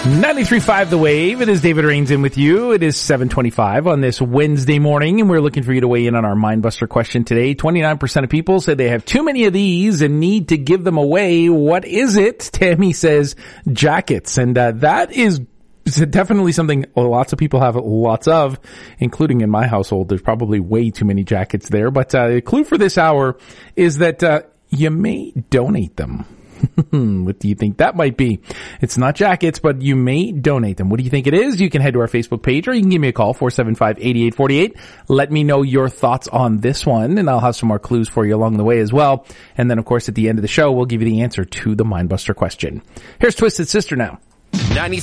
93.5 The Wave. It is David Rains in with you. It is 7:25 on this Wednesday morning, and we're looking for you to weigh in on our Mindbuster question today. 29% of people say they have too many of these and need to give them away. What is it? Tammy says jackets, and that is definitely something lots of people have lots of, including in my household. There's probably way too many jackets there, but the clue for this hour is that you may donate them. What do you think that might be? It's not jackets, but you may donate them. What do you think it is? You can head to our Facebook page, or you can give me a call, 475-8848. Let me know your thoughts on this one, and I'll have some more clues for you along the way as well. And then, of course, at the end of the show, we'll give you the answer to the Mindbuster question. Here's Twisted Sister now. 93